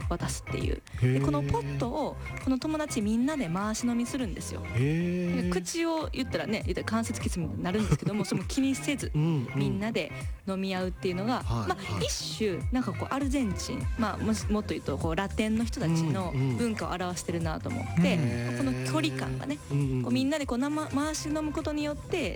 渡すっていう。でこのポットをこの友達みんなで回し飲みするんですよ。で口を言ったらね関節キスになるんですけどもそれも気にせずみんなで飲み合うっていうのが、一種なんかこうアルゼンチン、もっと言うとこうラテンの人たちの文化を表してるなと思って、この距離感がね、こうみんなでこう回し飲むことによって、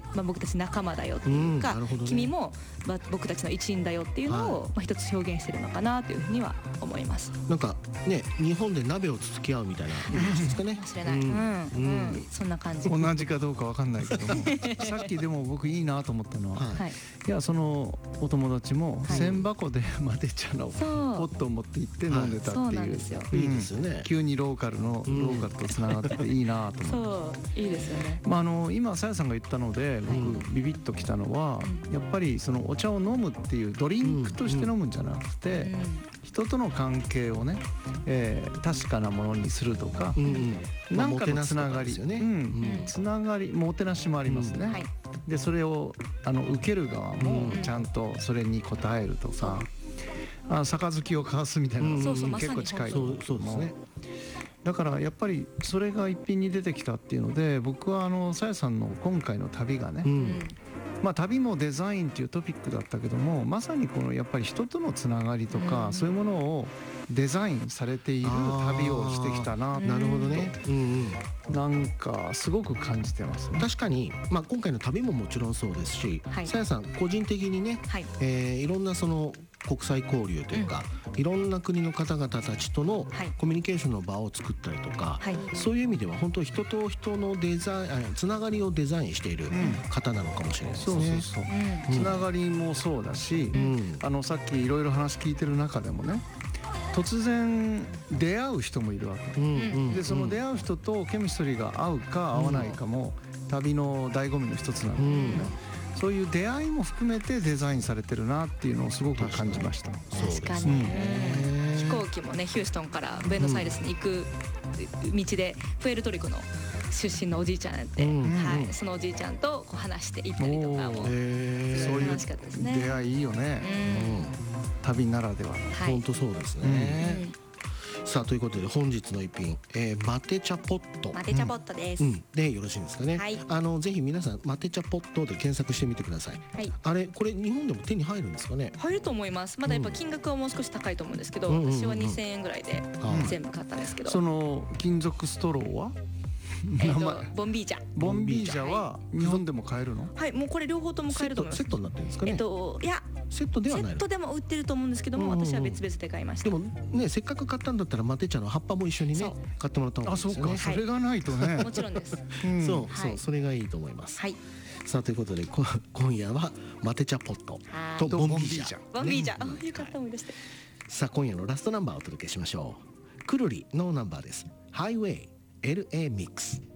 僕たち仲間だよっていうか、君も僕たちの一員だよっていうのを一つ表現してるのかなというふうには思います。 なんかね日本で鍋をつつき合うみたいなイメージですかね。 かもしれない。そんな感じ。 同じかどうかわかんないけどもさっきでも僕いいなと思ったのは、いやそのお友達も千箱でマテ茶のポットを持って行って飲んでたっていう、 いいですよね。 急にローカルとつながっていいなと思って。 そういいですよね。 今さやさんが言ったので僕ビビッときたのは、やっぱりそのお茶を飲むっていうドリンクとして飲むんじゃなくて、人との関係をね、確かなものにするとか、なんかのつながり、つながりもてなしもありますね。でそれを受ける側もちゃんとそれに応えるとか、杯を交わすみたいなの結構近いと思う。そうですね。だからやっぱりそれが一品に出てきたっていうので、僕はさやさんの今回の旅がね、旅もデザインっていうトピックだったけども、まさにこのやっぱり人とのつながりとか、そういうものをデザインされている旅をしてきたな。 なるほどね。 なんかすごく感じてますね。 確かに、今回の旅ももちろんそうですし、さやさん個人的にね、いろんなその国際交流というか、いろんな国の方々たちとのコミュニケーションの場を作ったりとか、そういう意味では本当人と人のつながりをデザインしている方なのかもしれないですね。 つながりもそうだし、さっきいろいろ話聞いてる中でもね、突然出会う人もいるわけで、その出会う人とケミストリーが合うか合わないかも旅の醍醐味の一つなんだけどね。そういう出会いも含めてデザインされてるなっていうのをすごく感じました。 確かに、飛行機もねヒューストンからブエノスアイレスに行く道でプエルトリコの出身のおじいちゃんやって、そのおじいちゃんとこう話して行ったりとかも、そういう楽しかったですね。 出会いいいよね、旅ならでは。 本当そうですね。さあということで本日の一品、マテ茶ポット。 マテ茶ポットです。 でよろしいですかね。ぜひ皆さんマテ茶ポットで検索してみてください。これ日本でも手に入るんですかね。 入ると思います。まだやっぱ金額はもう少し高いと思うんですけど、私は2000円ぐらいで全部買ったんですけど。 その金属ストローはボンビージャ。 ボンビージャは日本でも買えるの？ はい、もうこれ両方とも買えると思います。 セットになってるんですかね。 いやセットではないの。 セットでも売ってると思うんですけども、私は別々で買いました。 でもね、せっかく買ったんだったらマテ茶の葉っぱも一緒にね買ってもらった方がいいですよね。 そうか、それがないとね。 もちろんです。 そうそれがいいと思います。さあということで今夜はマテ茶ポットとボンビージャ。 ボンビージャ。よかった思い出して。 さあ今夜のラストナンバーをお届けしましょう。くるりのナンバーです。ハイウェイ LA ミックス。